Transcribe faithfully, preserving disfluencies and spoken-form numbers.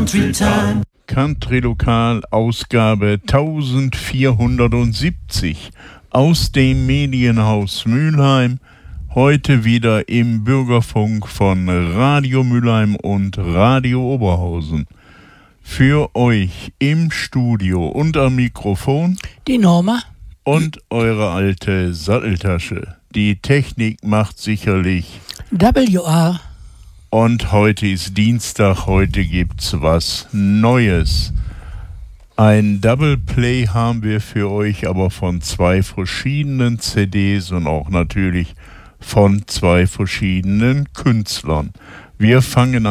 Country Time. Country Lokal, Ausgabe vierzehnhundertsiebzig aus dem Medienhaus Mülheim. Heute wieder im Bürgerfunk von Radio Mülheim und Radio Oberhausen. Für euch im Studio und am Mikrofon die Norma und eure alte Satteltasche. Die Technik macht sicherlich W R. Und heute ist Dienstag, heute gibt's was Neues. Ein Double Play haben wir für euch, aber von zwei verschiedenen C Ds und auch natürlich von zwei verschiedenen Künstlern. Wir fangen